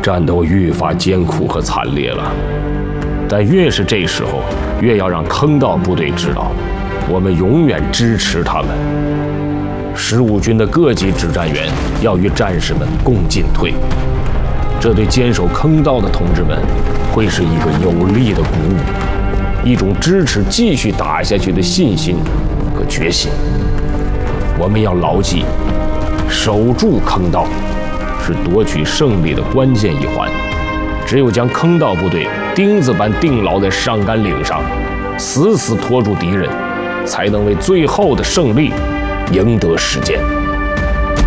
战斗愈发艰苦和惨烈了。但越是这时候，越要让坑道部队知道，我们永远支持他们。15军的各级指战员要与战士们共进退，这对坚守坑道的同志们会是一个有力的鼓舞，一种支持继续打下去的信心和决心。我们要牢记，守住坑道是夺取胜利的关键一环。只有将坑道部队钉子般钉牢在上甘岭上，死死拖住敌人，才能为最后的胜利赢得时间。